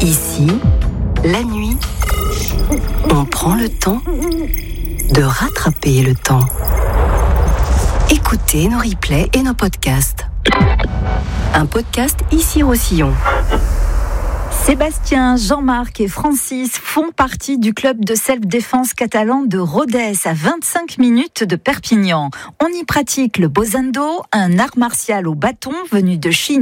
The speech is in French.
Ici, la nuit, on prend le temps de rattraper le temps. Écoutez nos replays et nos podcasts. Un podcast Ici-Roussillon. Sébastien, Jean-Marc et Francis font partie du club de self-défense catalan de Rodez, à 25 minutes de Perpignan. On y pratique le bozando, un art martial au bâton venu de Chine.